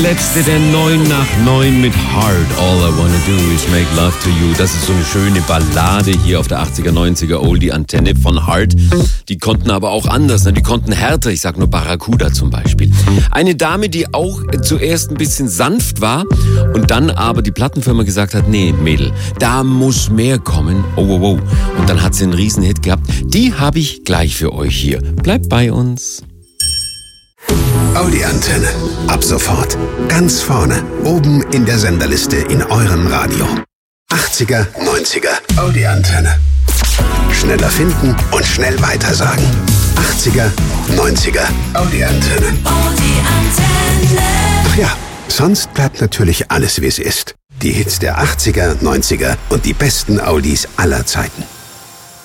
Letzte der 9 nach 9 mit Heart. All I wanna do is make love to you. Das ist so eine schöne Ballade hier auf der 80er, 90er Oldie-Antenne von Heart. Die konnten aber auch anders, ne? Die konnten härter. Ich sag nur Barracuda zum Beispiel. Eine Dame, die auch zuerst ein bisschen sanft war und dann aber die Plattenfirma gesagt hat, nee, Mädel, da muss mehr kommen. Oh, oh, oh. Und dann hat sie einen Riesenhit gehabt. Die habe ich gleich für euch hier. Bleibt bei uns. Audi-Antenne. Ab sofort. Ganz vorne. Oben in der Senderliste in eurem Radio. 80er, 90er. Audi-Antenne. Schneller finden und schnell weitersagen. 80er, 90er. Audi-Antenne. Ach ja, sonst bleibt natürlich alles, wie es ist. Die Hits der 80er, 90er und die besten Audis aller Zeiten.